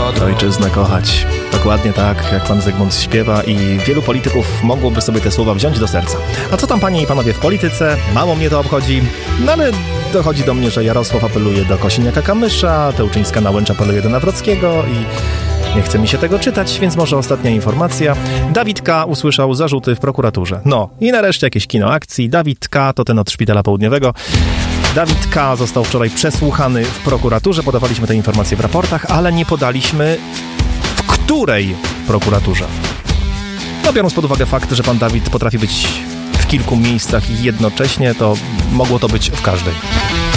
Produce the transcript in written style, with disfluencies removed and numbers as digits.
Ojczyznę kochać. Dokładnie tak, jak pan Zygmunt śpiewa i wielu polityków mogłoby sobie te słowa wziąć do serca. A co tam, panie i panowie, w polityce? Mało mnie to obchodzi, no ale dochodzi do mnie, że Jarosław apeluje do Kosiniaka-Kamysza, Tełczyńska-Nałęcz apeluje do Nawrockiego i nie chce mi się tego czytać, więc może ostatnia informacja. Dawid K. usłyszał zarzuty w prokuraturze. No i nareszcie jakieś kino akcji. Dawid K. to ten od Szpitala Południowego. Dawid K. został wczoraj przesłuchany w prokuraturze. Podawaliśmy te informacje w raportach, ale nie podaliśmy w której prokuraturze. No biorąc pod uwagę fakt, że pan Dawid potrafi być w kilku miejscach i jednocześnie, to mogło to być w każdej.